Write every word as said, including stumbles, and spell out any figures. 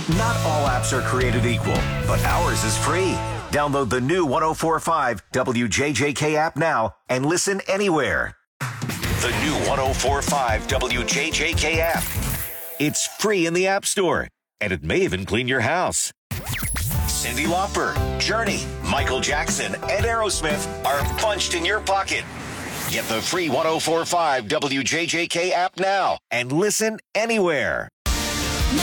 Not all apps are created equal, but ours is free. Download the new one oh four point five W J J K app now and listen anywhere. The new one oh four point five W J J K app. It's free in the App Store, and it may even clean your house. Cyndi Lauper, Journey, Michael Jackson, and Aerosmith are punched in your pocket. Get the free one oh four point five W J J K app now and listen anywhere.